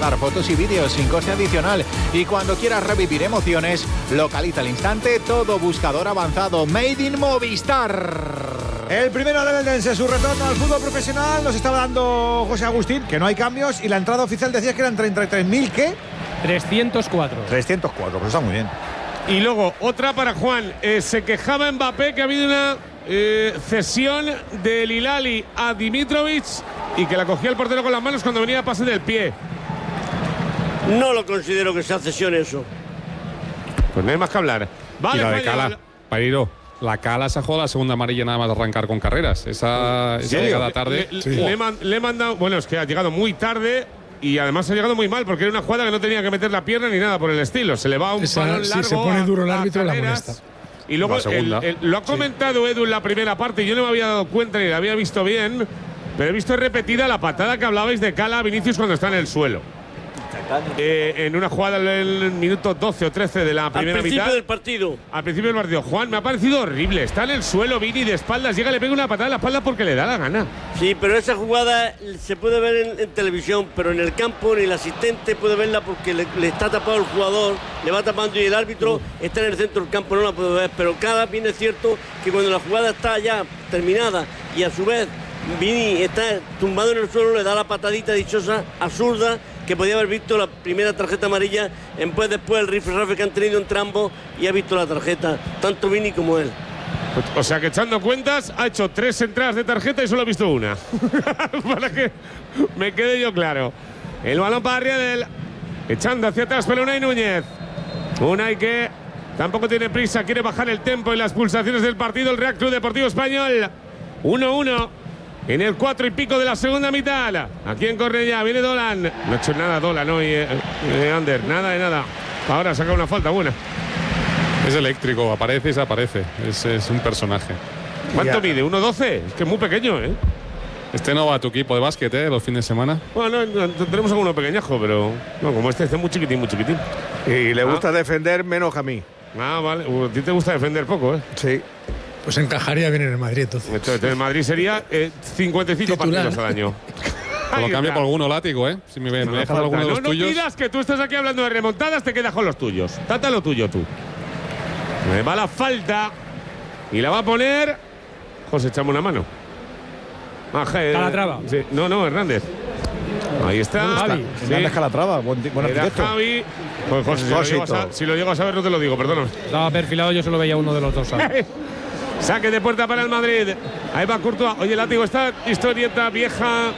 regalar fotos y vídeos sin coste adicional. Y cuando quieras revivir emociones, localiza al instante todo buscador avanzado Made in Movistar. El primero del Eldense, su retorno al fútbol profesional, nos estaba dando José Agustín, que no hay cambios, y la entrada oficial decía que eran 33.000, ¿qué? 304. 304, pues está muy bien. Y luego, otra para Juan. Se quejaba Mbappé que ha habido una cesión del Hilali a Dimitrovic y que la cogía el portero con las manos cuando venía a pase del pie. No lo considero que sea cesión eso. Pues no hay más que hablar. Vale, y la de Cala, Pairo. La Cala se ha jugado la segunda amarilla nada más arrancar con carreras. Esa llegada tarde. Le he mandado. Bueno, es que ha llegado muy tarde y además ha llegado muy mal porque era una jugada que no tenía que meter la pierna ni nada por el estilo. Se le va un balón largo. Si se pone duro el árbitro, la molesta. Y luego lo ha comentado Edu en la primera parte y yo no me había dado cuenta ni la había visto bien, pero he visto repetida la patada que hablabais de Cala a Vinicius cuando está en el suelo. En una jugada en el minuto 12 o 13 de la primera mitad. Al principio del partido. Al principio del partido. Juan, me ha parecido horrible. Está en el suelo, Vini, de espaldas. Llega, le pega una patada en la espalda porque le da la gana. Sí, pero esa jugada se puede ver en televisión, pero en el campo ni el asistente puede verla porque le está tapado el jugador, le va tapando y el árbitro está en el centro del campo, no la puede ver. Pero cada bien es cierto que cuando la jugada está ya terminada y a su vez Vini está tumbado en el suelo, le da la patadita dichosa, absurda, que podía haber visto la primera tarjeta amarilla, después el rifirrafe que han tenido entre ambos y ha visto la tarjeta, tanto Vini como él. O sea que echando cuentas, ha hecho 3 entradas de tarjeta y solo ha visto una. Para que me quede yo claro. El balón para Riedel, echando hacia atrás para Unai Núñez. Unai que tampoco tiene prisa, quiere bajar el tempo en las pulsaciones del partido. El Real Club Deportivo Español, 1-1. En el 4 y pico de la segunda mitad. Aquí en Cornellá viene Dolan. No ha hecho nada Dolan hoy, Ander. Nada de nada. Ahora saca una falta buena. Es eléctrico, aparece y se aparece. Es un personaje. ¿Cuánto mide? ¿1,12? Es que es muy pequeño, ¿eh? Este no va a tu equipo de básquet, los fines de semana. Bueno, no, tenemos alguno pequeñajo, pero no, como este es muy chiquitín, muy chiquitín. Y le gusta defender menos que a mí. Ah, vale. A ti te gusta defender poco, ¿eh? Sí. Pues encajaría bien en el Madrid, entonces. Entonces, en Madrid sería 55 titular. partidos al año. Te lo cambio por alguno látigo, ¿eh? Si me dejas alguno de los tuyos. No pidas que tú estás aquí hablando de remontadas, te quedas con los tuyos. Trata lo tuyo tú. Me va la falta y la va a poner José, echame una mano. Calatrava. Sí. No, Hernández. Ahí está. Hernández Calatrava, buen arquitecto. Javi. Pues José, si lo llego a saber no te lo digo, perdón. Estaba perfilado, yo solo veía uno de los dos. Saque de puerta para el Madrid. Ahí va Courtois. Oye, látigo, esta historieta vieja,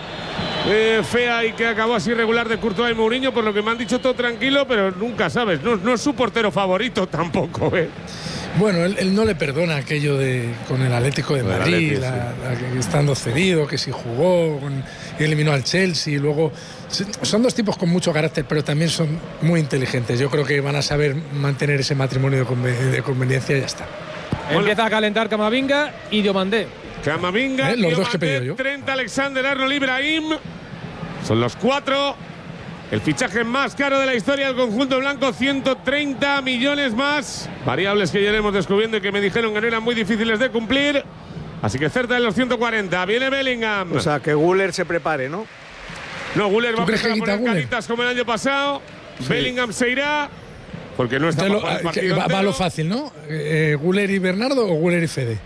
fea y que acabó así regular de Courtois y Mourinho, por lo que me han dicho todo tranquilo, pero nunca sabes. No es su portero favorito tampoco, ¿eh? Bueno, él no le perdona aquello con el Atlético de Madrid, estando cedido, que si jugó, y eliminó al Chelsea. Y luego son dos tipos con mucho carácter, pero también son muy inteligentes. Yo creo que van a saber mantener ese matrimonio de conveniencia y ya está. Empieza a calentar Camavinga y Diomandé. Camavinga, los dos que he pedido yo. Trent Alexander-Arnold, Ibrahim. Son los 4. El fichaje más caro de la historia del conjunto blanco, 130 millones más. Variables que ya iremos descubriendo y que me dijeron que no eran muy difíciles de cumplir. Así que cerca de los 140. Viene Bellingham. O sea, que Güler se prepare, ¿no? No, Güler va a empezar a poner caritas como el año pasado. Sí. Bellingham se irá porque no está para el partido va a lo fácil, ¿no? ¿Güler y Bernardo o Güler y Fede?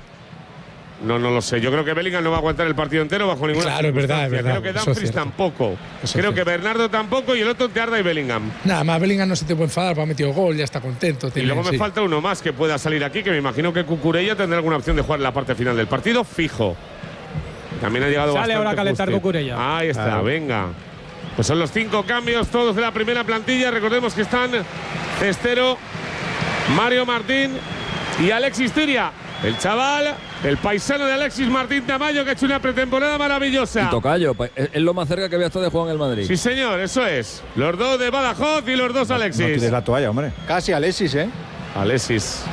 No lo sé. Yo creo que Bellingham no va a aguantar el partido entero bajo ninguna circunstancia. Es verdad. Creo que Dumfries tampoco. Creo que Bernardo tampoco y el otro Tearda y Bellingham. Nada más, Bellingham no se te puede enfadar, ha metido gol, ya está contento. Y luego me falta uno más que pueda salir aquí, que me imagino que Cucurella tendrá alguna opción de jugar en la parte final del partido, fijo. También ha llegado Sale ahora a calentar Cucurella. Ahí está, venga. Pues son los 5 cambios, todos de la primera plantilla. Recordemos que están Cestero, Mario Martín y Alexis Tiria. El chaval, el paisano de Alexis Martín Tamayo, que ha hecho una pretemporada maravillosa. Y tocayo, es lo más cerca que había estado de jugar en el Madrid. Sí, señor, eso es. Los dos de Badajoz y los dos Alexis. No tires la toalla, hombre. Casi Alexis, ¿eh? Alexis.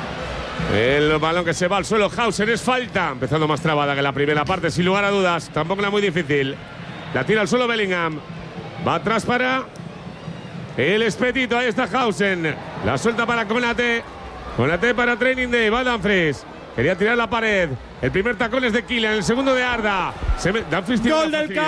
El balón que se va al suelo, Hauser, es falta. Empezando más trabada que la primera parte, sin lugar a dudas. Tampoco era muy difícil. La tira al suelo Bellingham. Va atrás para el Espetito. Ahí está Hausen. La suelta para Konaté. Konaté para Training Day. Va Dumfries. Quería tirar la pared. El primer tacón es de Kylian, el segundo de Arda. Dumfries tiene ¡Gol del